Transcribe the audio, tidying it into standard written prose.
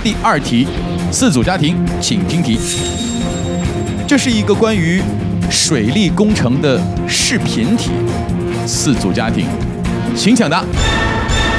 第2题，4组家庭请听题。这是一个关于水利工程的视频题，4组家庭请抢答。